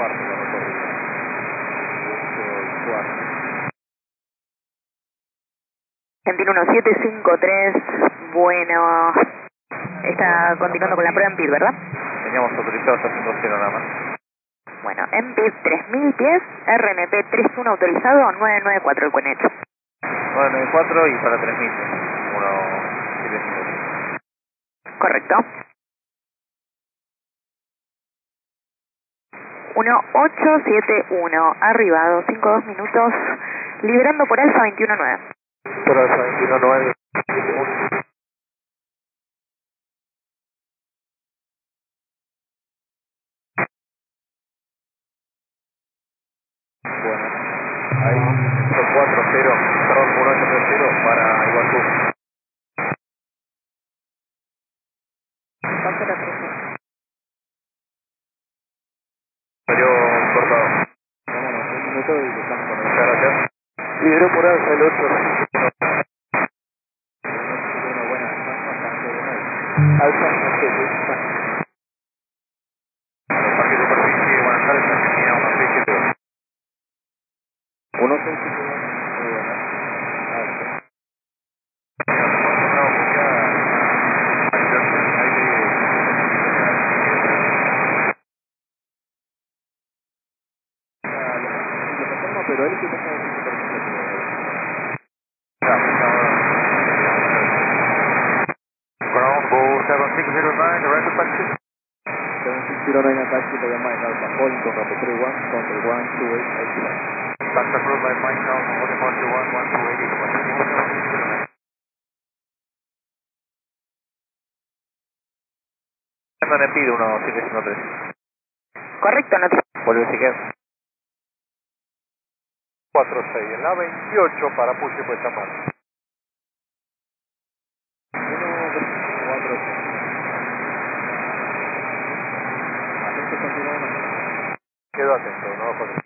parte de recorrido. Argentina 1753, bueno, está continuando con la prueba en PID, ¿verdad? Teníamos autorizado hasta 5-0 nada más. Bueno, en PID 3000 pies, RNP 31 autorizado, 994 el Cuenet. 994 y para 3000. 1-7-5. Correcto. 1871, arribado, 5-2 minutos, liberando por Alfa 219. Por Alfa 219. Bueno, ahí 4-0, perdón, 1-8-0 para Iguazú. Salió cortado. Vámonos, un minuto y estamos con muchas gracias. Lideró por Alfa el 8-1. Alfa, Parque Superficie, buenas tardes, Argentina 1-6-7. 1-6-7. Pero él que está con Ground Ball 7609, direct to taxi. 7609 taxi to the Mike Alpha, holding to number 31, contact 12881. Taxi approved by Mike Alpha, holding 121, 12881. Andan en PID 1753. Correcto, no te... Volvió si quieres. 46, en la 28 para Puche pues Chamar. 1, 4, 6. Quedo atento, 1, 4.